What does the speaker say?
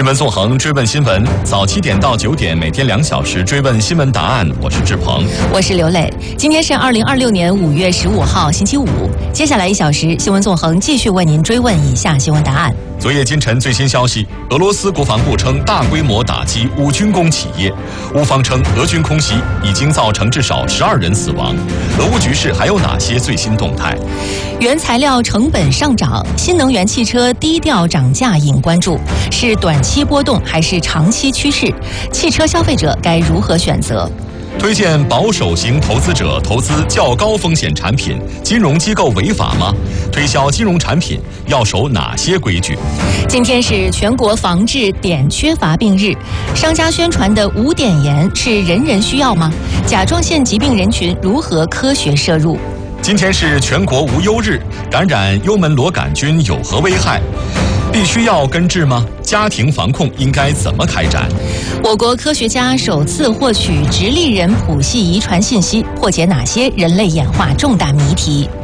新闻纵横，追问新闻，早7点到9点，每天2小时追问新闻答案。我是志鹏， 我是刘磊。今天是2026年5月15号，星期五。接下来1小时，新闻纵横继续为您追问以下新闻答案。 昨夜今晨最新消息，俄罗斯国防部称大规模打击乌军工企业，乌方称俄军空袭已经造成至少12人死亡。俄乌局势还有哪些最新动态？ 原材料成本上涨，新能源汽车低调涨价引关注，是短期波动还是长期趋势？汽车消费者该如何选择？ 推荐保守型投资者投资较高风险产品，金融机构违法吗？推销金融产品要守哪些规矩？ 今天是全国防治碘缺乏病日，商家宣传的无碘盐是人人需要吗？甲状腺疾病人群如何科学摄入？ 今天是全国无忧日，感染幽门螺杆菌有何危害？必须要根治吗？家庭防控应该怎么开展？ 我国科学家首次获取直立人谱系遗传信息，破解哪些人类演化重大谜题？